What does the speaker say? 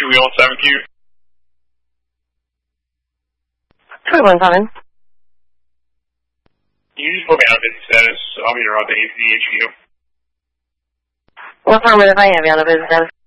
2-wheel 7Q. 21 coming. You just put me on busy status, so I'll be around the HQ. Well, affirmative, I have you on a busy status.